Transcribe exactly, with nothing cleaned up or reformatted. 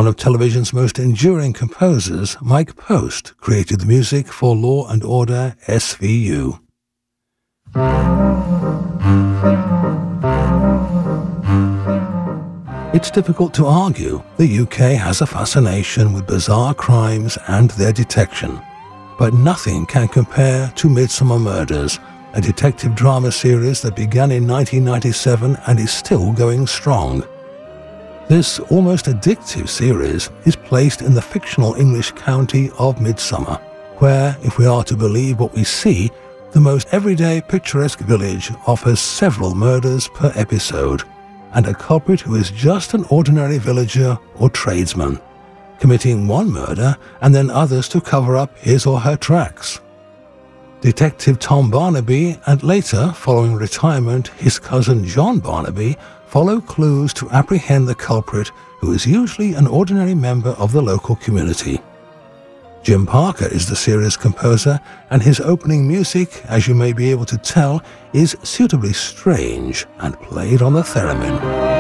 one of television's most enduring composers, Mike Post, created the music for Law and Order S V U. It's difficult to argue the U K has a fascination with bizarre crimes and their detection, but nothing can compare to Midsomer Murders, a detective drama series that began in nineteen ninety-seven and is still going strong. This almost addictive series is placed in the fictional English county of Midsomer, where, if we are to believe what we see, the most everyday picturesque village offers several murders per episode, and a culprit who is just an ordinary villager or tradesman, committing one murder and then others to cover up his or her tracks. Detective Tom Barnaby and later, following retirement, his cousin John Barnaby follow clues to apprehend the culprit, who is usually an ordinary member of the local community. Jim Parker is the series composer, and his opening music, as you may be able to tell, is suitably strange and played on the theremin.